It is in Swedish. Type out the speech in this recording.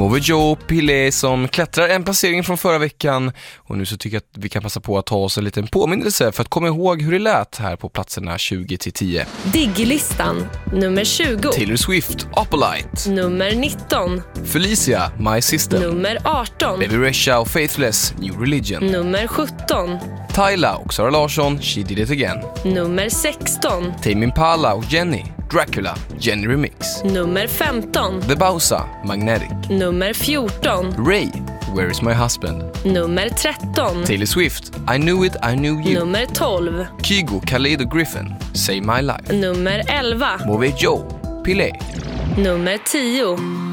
Moby Joe Pillé som klättrar en placering från förra veckan. Och nu så tycker jag att vi kan passa på att ta oss en liten påminnelse för att komma ihåg hur det lät här på platserna 20-10. Diglistan, nummer 20. Taylor Swift, Opalite. Nummer 19. Felicia, My System. Nummer 18. Baby Rexha och Faithless, New Religion. Nummer 17. Tyla och Sara Larsson, She Did It Again. Nummer 16. Tame Impala och Jenny, Dracula, Jenny Remix. Nummer 15. The Bausa, Magnetic. Nummer 14. Ray, Where Is My Husband. Nummer 13. Taylor Swift, I Knew It, I Knew You. Nummer 12. Kygo, Khalid och Griffin, Save My Life. Nummer 11. Moby Joe Pillé. Nummer 10.